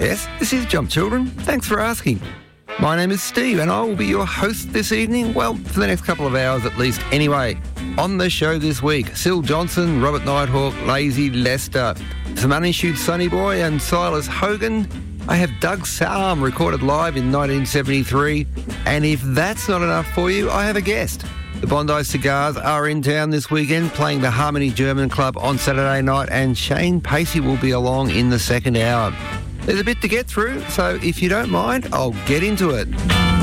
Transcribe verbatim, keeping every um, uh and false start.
Yes, this is Jump Children. Thanks for asking. My name is Steve and I will be your host this evening, well, for the next couple of hours at least anyway. On the show this week, Syl Johnson, Robert Nighthawk, Lazy Lester, some unissued Sonny Boy and Silas Hogan. I have Doug Salm recorded live in nineteen seventy-three. And if that's not enough for you, I have a guest. The Bondi Cigars are in town this weekend playing the Harmony German Club on Saturday night, and Shane Pacey will be along in the second hour. There's a bit to get through, so if you don't mind, I'll get into it.